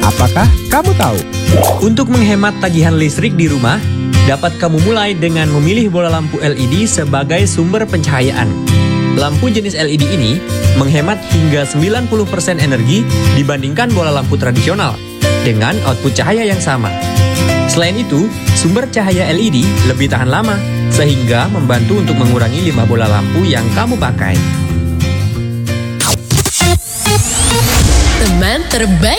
Apakah kamu tahu? Untuk menghemat tagihan listrik di rumah, dapat kamu mulai dengan memilih bola lampu LED sebagai sumber pencahayaan. Lampu jenis LED ini menghemat hingga 90% energi dibandingkan bola lampu tradisional dengan output cahaya yang sama. Selain itu, sumber cahaya LED lebih tahan lama sehingga membantu untuk mengurangi limbah bola lampu yang kamu pakai. Teman terbaik